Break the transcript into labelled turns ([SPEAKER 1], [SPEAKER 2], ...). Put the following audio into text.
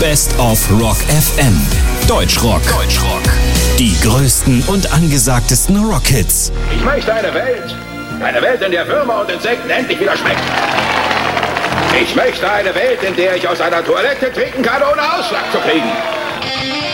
[SPEAKER 1] Best of Rock FM. Deutschrock. Die größten und angesagtesten Rockhits.
[SPEAKER 2] Ich möchte eine Welt, in der Würmer und Insekten endlich wieder schmecken. Ich möchte eine Welt, in der ich aus einer Toilette trinken kann, ohne Ausschlag zu kriegen.